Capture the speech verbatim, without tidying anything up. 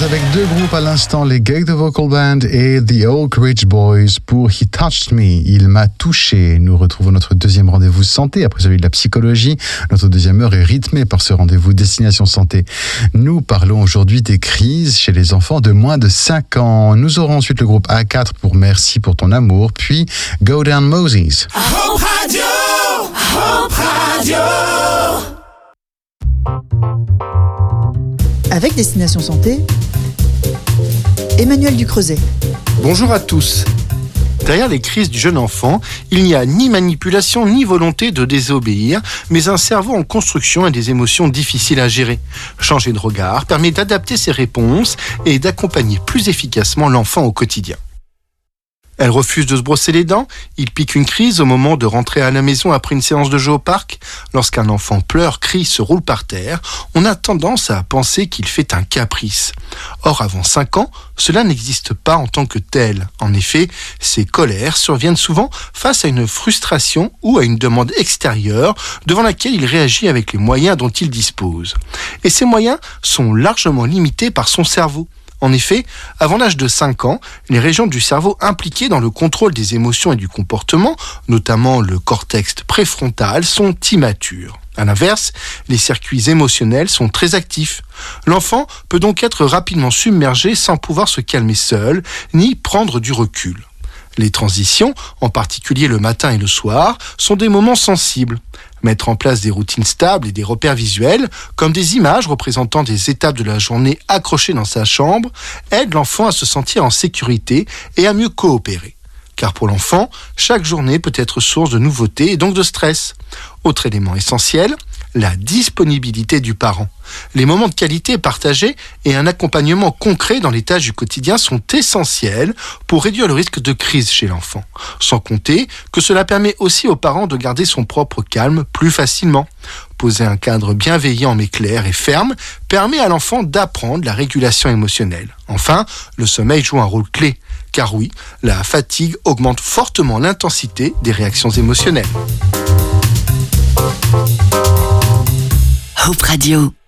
avec deux groupes à l'instant, les Gay the Vocal Band et The Oak Ridge Boys pour He Touched Me, il m'a touché. Nous retrouvons notre deuxième rendez-vous santé après celui de la psychologie. Notre deuxième heure est rythmée par ce rendez-vous Destination Santé. Nous parlons aujourd'hui des crises chez les enfants de moins de cinq ans. Nous aurons ensuite le groupe A quatre pour Merci pour ton amour, puis Go Down Moses. Hope Radio, Hope Radio. Avec Destination Santé, Emmanuel Ducreuset. Bonjour à tous. Derrière les crises du jeune enfant, il n'y a ni manipulation ni volonté de désobéir, mais un cerveau en construction et des émotions difficiles à gérer. Changer de regard permet d'adapter ses réponses et d'accompagner plus efficacement l'enfant au quotidien. Elle refuse de se brosser les dents, il pique une crise au moment de rentrer à la maison après une séance de jeu au parc. Lorsqu'un enfant pleure, crie, se roule par terre, on a tendance à penser qu'il fait un caprice. Or, avant cinq ans, cela n'existe pas en tant que tel. En effet, ces colères surviennent souvent face à une frustration ou à une demande extérieure devant laquelle il réagit avec les moyens dont il dispose. Et ces moyens sont largement limités par son cerveau. En effet, avant l'âge de cinq ans, les régions du cerveau impliquées dans le contrôle des émotions et du comportement, notamment le cortex préfrontal, sont immatures. À l'inverse, les circuits émotionnels sont très actifs. L'enfant peut donc être rapidement submergé sans pouvoir se calmer seul, ni prendre du recul. Les transitions, en particulier le matin et le soir, sont des moments sensibles. Mettre en place des routines stables et des repères visuels, comme des images représentant des étapes de la journée accrochées dans sa chambre, aide l'enfant à se sentir en sécurité et à mieux coopérer. Car pour l'enfant, chaque journée peut être source de nouveautés et donc de stress. Autre élément essentiel, la disponibilité du parent. Les moments de qualité partagés et un accompagnement concret dans les tâches du quotidien sont essentiels pour réduire le risque de crise chez l'enfant. Sans compter que cela permet aussi aux parents de garder son propre calme plus facilement. Poser un cadre bienveillant mais clair et ferme permet à l'enfant d'apprendre la régulation émotionnelle. Enfin, le sommeil joue un rôle clé. Car oui, la fatigue augmente fortement l'intensité des réactions émotionnelles. Hope Radio.